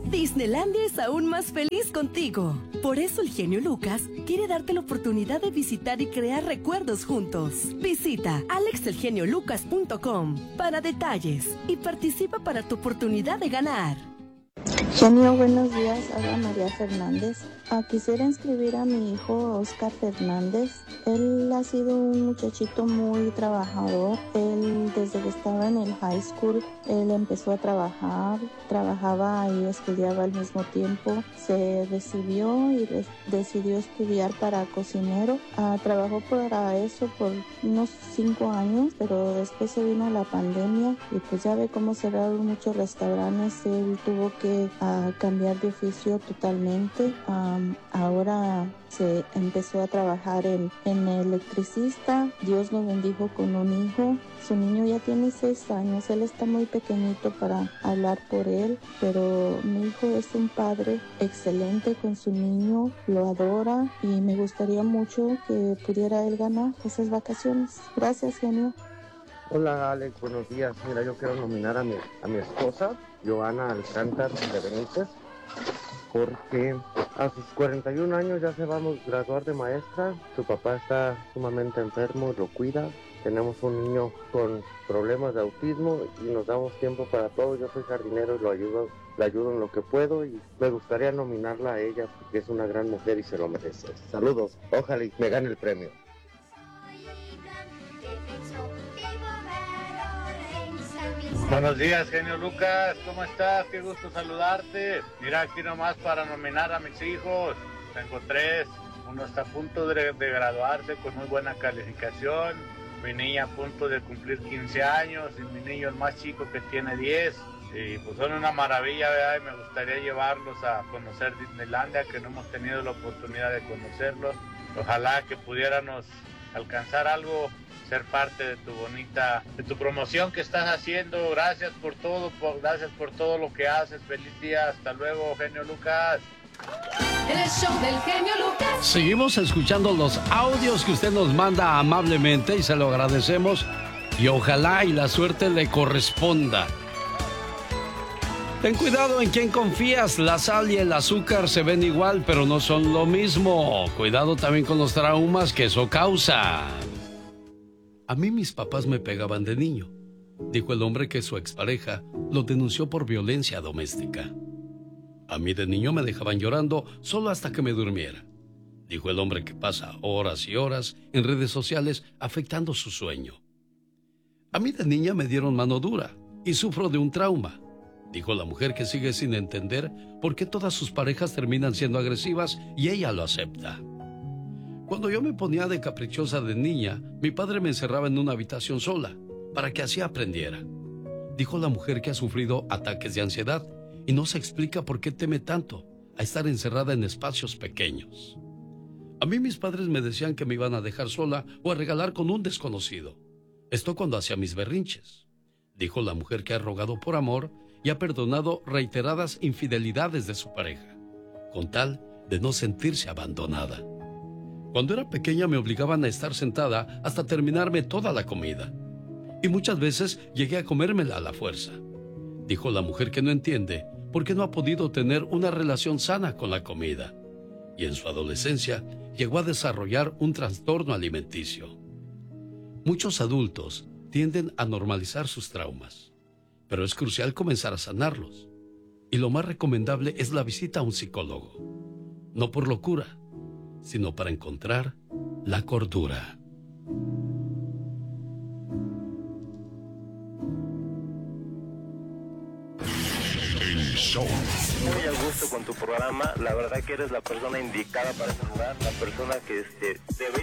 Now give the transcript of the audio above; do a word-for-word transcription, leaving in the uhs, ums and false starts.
Disneylandia es aún más feliz contigo. Por eso el genio Lucas quiere darte la oportunidad de visitar y crear recuerdos juntos. Visita alex el genio lucas punto com para detalles y participa para tu oportunidad de ganar. Genio, buenos días. Habla María Fernández. Ah, quisiera inscribir a mi hijo Oscar Fernández. Él ha sido un muchachito muy trabajador. Él, desde que estaba en el high school, él empezó a trabajar. Trabajaba y estudiaba al mismo tiempo. Se recibió y de- decidió estudiar para cocinero. Ah, trabajó para eso por unos cinco años, pero después se vino la pandemia y pues ya ve cómo cerraron muchos restaurantes. Él tuvo que ah, cambiar de oficio totalmente. Ah, ahora se empezó a trabajar en, en electricista. Dios lo bendijo con un hijo. Su niño ya tiene seis años. Él está muy pequeñito para hablar por él, pero mi hijo es un padre excelente con su niño, lo adora y me gustaría mucho que pudiera él ganar esas vacaciones. Gracias, genio. Hola Alex, buenos días. Mira, yo quiero nominar a mi, a mi esposa, Joana Alcántar de Benítez, porque a sus cuarenta y un años ya se va a graduar de maestra. Su papá está sumamente enfermo, lo cuida. Tenemos un niño con problemas de autismo y nos damos tiempo para todo. Yo soy jardinero y lo ayudo, le ayudo en lo que puedo y me gustaría nominarla a ella porque es una gran mujer y se lo merece. Saludos, ojalá y me gane el premio. Buenos días, genio Lucas, ¿cómo estás? Qué gusto saludarte. Mira, aquí nomás para nominar a mis hijos. Tengo tres, uno está a punto de, de graduarse con muy buena calificación, mi niña a punto de cumplir quince años y mi niño el más chico que tiene diez. Y pues son una maravilla, ¿verdad? Y me gustaría llevarlos a conocer Disneylandia, que no hemos tenido la oportunidad de conocerlos. Ojalá que pudiéramos alcanzar algo, ser parte de tu bonita, de tu promoción que estás haciendo. Gracias por todo, por, gracias por todo lo que haces. Feliz día, hasta luego, genio Lucas. El show del genio Lucas. Seguimos escuchando los audios que usted nos manda amablemente y se lo agradecemos. Y ojalá y la suerte le corresponda. Ten cuidado en quién confías. La sal y el azúcar se ven igual, pero no son lo mismo. Cuidado también con los traumas que eso causa. A mí mis papás me pegaban de niño, dijo el hombre que su expareja lo denunció por violencia doméstica. A mí de niño me dejaban llorando solo hasta que me durmiera, dijo el hombre que pasa horas y horas en redes sociales afectando su sueño. A mí de niña me dieron mano dura y sufro de un trauma, dijo la mujer que sigue sin entender por qué todas sus parejas terminan siendo agresivas y ella lo acepta. Cuando yo me ponía de caprichosa de niña, mi padre me encerraba en una habitación sola, para que así aprendiera. Dijo la mujer que ha sufrido ataques de ansiedad y no se explica por qué teme tanto a estar encerrada en espacios pequeños. A mí mis padres me decían que me iban a dejar sola o a regalar con un desconocido. Esto cuando hacía mis berrinches. Dijo la mujer que ha rogado por amor y ha perdonado reiteradas infidelidades de su pareja, con tal de no sentirse abandonada. Cuando era pequeña me obligaban a estar sentada hasta terminarme toda la comida. Y muchas veces llegué a comérmela a la fuerza. Dijo la mujer que no entiende por qué no ha podido tener una relación sana con la comida. Y en su adolescencia llegó a desarrollar un trastorno alimenticio. Muchos adultos tienden a normalizar sus traumas, pero es crucial comenzar a sanarlos. Y lo más recomendable es la visita a un psicólogo. No por locura, sino para encontrar la cordura. El show. Muy a gusto con tu programa, la verdad que eres la persona indicada para saludar, la persona que este, debe